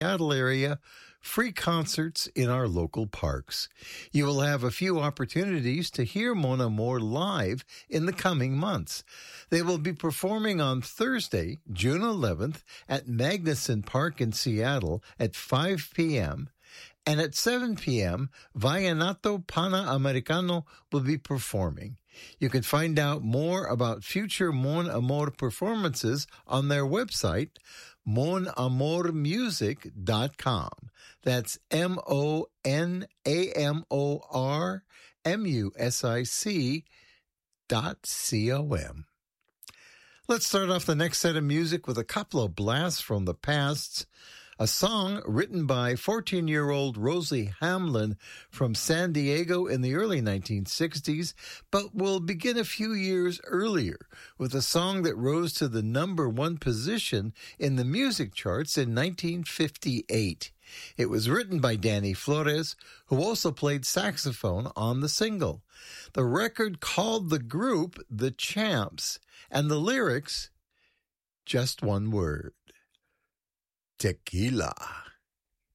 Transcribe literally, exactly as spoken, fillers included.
Seattle area, free concerts in our local parks. You will have a few opportunities to hear Mon Amour live in the coming months. They will be performing on Thursday, June eleventh, at Magnuson Park in Seattle at five p.m., and at seven p.m., Vallenato Panamericano will be performing. You can find out more about future Mon Amour performances on their website, mon amour music dot com. That's M O N A M O R M U S I C dot C O M. Let's start off the next set of music with a couple of blasts from the past. A song written by fourteen-year-old Rosie Hamlin from San Diego in the early nineteen sixties, but will begin a few years earlier with a song that rose to the number one position in the music charts in nineteen fifty-eight. It was written by Danny Flores, who also played saxophone on the single. The record called the group The Champs, and the lyrics, just one word. Tequila.